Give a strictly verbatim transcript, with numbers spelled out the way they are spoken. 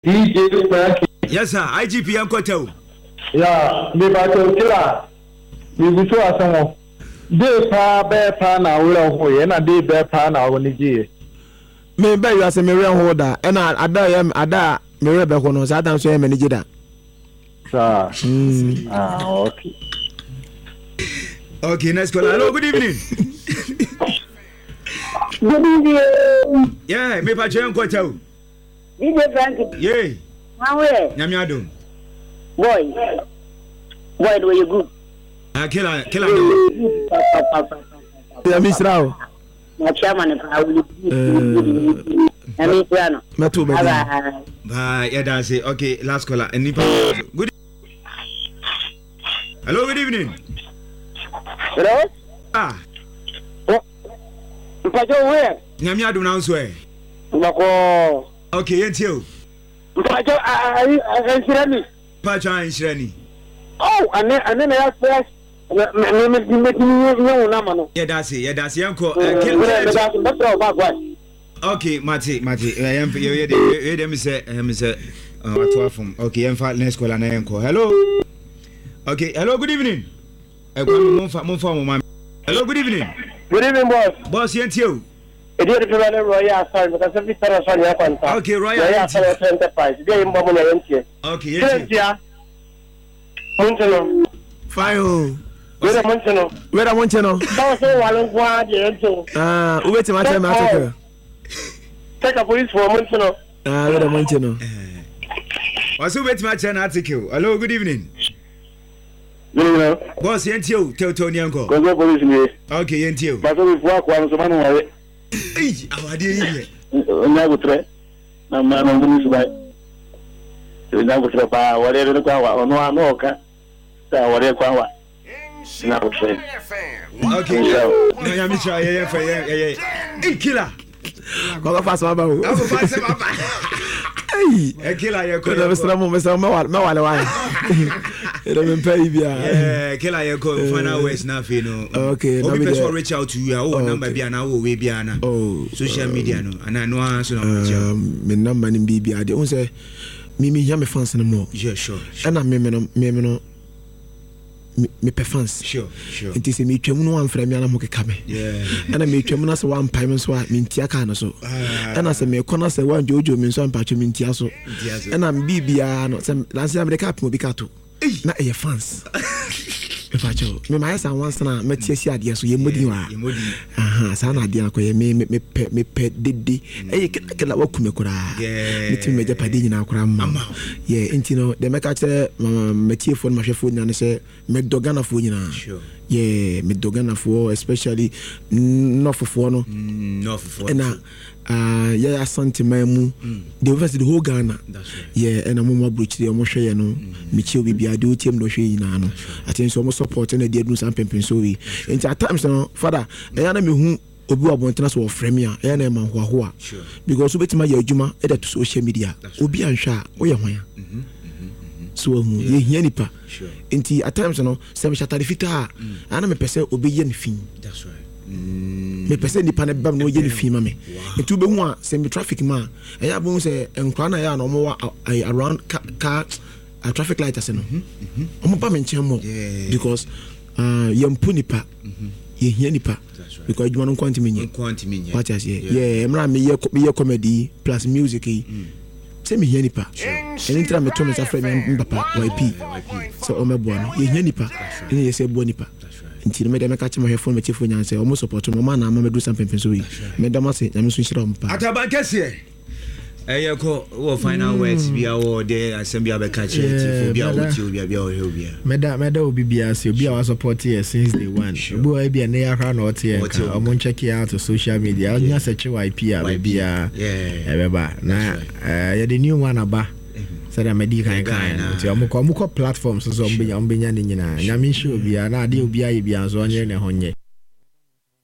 D J Frankie. Yes, sir. I G P Uncle. Yeah, me battle killer. You be so awesome. Day pa bear pan na we ho na day bear pan na woni ji. Me be you ase me re ho da e na ada yam ada me re be ho no sa dan so yam ni ji da. Sir. Mm. Ah, okay. Okay, next call. Hello, good evening. Good evening. Yeah, me pa che Uncle. D J Frankie. Yeah. How are Nyame adom. Boy. Boy, do you good? Ah, killer, killer. Ya misrao. My chairman is I will. I mean, piano. Metu be. Bye, yeah, that's it. Okay, last caller. Any good. Hello, good evening. Hello? Ah. Oh. Mpacho where? Nyame adom na so eh. Bako. Okay, yentio. Mpacho I I Shirani. Pacho an Shirani. Oh, and then and then I first me me me me me na mano. Yeah, that's it. Yeah, that's it. Uncle. Okay, Mati, Mati. I am you you you them say me say what to from. Okay, I'm for next call and I call. Hello. Okay, hello, good evening. I go mo fa mo fa mo ma. Hello, good evening. Good evening, boss. Boss yentio. E dia de pela Royal Sorry, because every time I ya kwanta. Okay, Royal Enterprise. Dia imbo mo na yentio. Okay, yentio. Montano. Fine. Where the Montano? Where the Montano? Don't say Wallen Kwa the yentio. Ah, wait till my time after. Take a police for Montano. Ah, where the Montano? What's wait my channel article? Hello, good evening. Good evening. Boss yentio, tell Tony uncle. Go go police me. Okay, yentio. But we work one so man worry. Eh, awade here. Na go tre. Na man no police by. Na go tre pa worry no kwa wa no no ka. Sa worry kwa wa. Na go tre. Okay. No ya mi try yeah yeah yeah yeah. Eh, killer. Go fast baba o. Go fast baba. Hey, eh killer ya ko. Ko na stra mo me sa me wale me wale wa. Era me pay bia. Eh, killer ya ko final words na fe no. Okay, no be person reach out to you. Oh, number bia na wo we bia na. Oh, social media no. Ana no answer na mo. Me number ni bi bia de. On say me me ya me fans no more. Yeah, sure. Ana me me no me me no me pe fans. Sure, sure. It is me twam no amfra me ana mo keka me. Yeah. Ana me twam na se wan pai me so a me ntia ka no so. Ana se me kona se wan jojo me so ampa twam me ntia so. Ana me bibia no se lanse America pe mo bi ka to. Na e fans. Me facho. Me ma yesa once na me tie si ade so ye modi wa. Ye modi. Aha, sa na ade akoye me me pe me pe dede. E kela wakume kura. Me tim me japade nyina kura ma. Ye enti no de me ka che me tie phone ma hwe phone nyane se me dogana phone nyina. Sure. Yeah, me dogana for especially no for no. No for. Na ah yeah asante mamu the first the whole Ghana. That's right. Yeah, and I'm more broach the omo hwe no. Me chi obi bia do team no hwe nyina no. Atin so mo support na dey do some pempin so we. Enti at times no father, e na me hu obi obontina so frame a e na ma ho ho a. Because obetima ya adwuma e that social media. Obi anhwa a wo ye hwan. Mhm. So hu ye hia nipa. Enti at times no se me chatare fita a ana me pese obi ye ne fin. That's right. Me pese nipa ne bam no ye ne fin ma me. Enti obi hu a se me traffic ma e ya bo se enkwa na ya na omo wa around car a traffic light ase no. Mhm. Omo ba me nchen mo because uh yam pu nipa. Mhm. Ye hia nipa. Because you want to me. Quantity. What is yeah. Yeah, emra me ye me ye comedy plus music yi. Say me hia nipa. Any time me to me say me papa Y P. So o me bo no. Ye hia nipa. Any ye say bo nipa. Nti me dem ka che me phone me che phone yan say o mo support no ma na ma me do something so yi. Me dem say na me so nhira o mpa. Atabankese. Eh ko wo final words bia wo de asem bia be ka che ti bia wo ti bia bia wo he bia. Meda meda obi bia say obi a wa support here since day one. Obi bia na ya hra na o te enka. O mo check out to social media. Onya search Y P a bia. Yeah. E be ba na eh the new one aba. Say that medi kan kan. Ti o mo ko mo ko platforms so ombenya ombenya ni nyina. Nyame hwe obi a na ade obi a ye bia so onye ne honye.